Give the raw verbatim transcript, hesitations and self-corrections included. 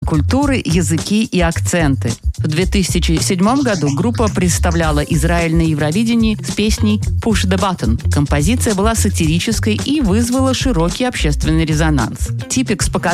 культуры, языки и акценты. В две тысячи седьмом году группа представляла Израиль на Евровидении с песней «Push the Button». Композиция была сатирической и вызвала широкий общественный резонанс. Типикс показал